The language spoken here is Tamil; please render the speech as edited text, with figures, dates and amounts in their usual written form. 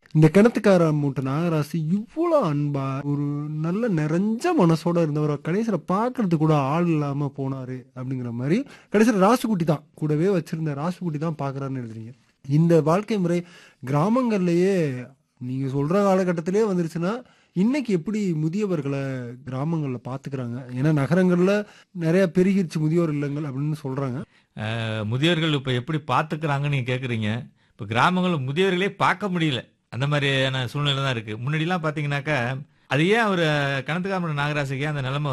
இந்த கிணத்துக்கார மூட்டை நாகராசு இவ்வளோ அன்பா ஒரு நல்ல நிறைஞ்ச மனசோட இருந்தவரை கடைசியில் பார்க்கறதுக்கு கூட ஆள் இல்லாம போனாரு அப்படிங்கிற மாதிரி கடைசியில் ராசுகுட்டி தான் கூடவே வச்சிருந்த ராசுகுட்டி தான் பார்க்கறாருன்னு எழுதுறீங்க. இந்த வாழ்க்கை முறை கிராமங்கள்லயே நீங்க சொல்ற காலகட்டத்திலே வந்துருச்சுன்னா இன்னைக்கு எப்படி முதியவர்களை கிராமங்கள்ல பாத்துக்கிறாங்க? ஏன்னா நகரங்கள்ல நிறைய பெருகிருச்சு முதியோர் இல்லங்கள் அப்படின்னு சொல்றாங்க. முதியோர்கள் இப்ப எப்படி பாத்துக்கிறாங்கன்னு நீங்க கேக்குறீங்க. இப்ப கிராமங்கள்ல முதியோர்களே பார்க்க முடியல. அந்த மாதிரியான சூழ்நிலை தான் இருக்கு. முன்னாடிலாம் பாத்தீங்கன்னாக்கா, அது ஏன் அவரு கிணத்துக்காரர் நாகராசுக்கு ஏன் அந்த நிலைமை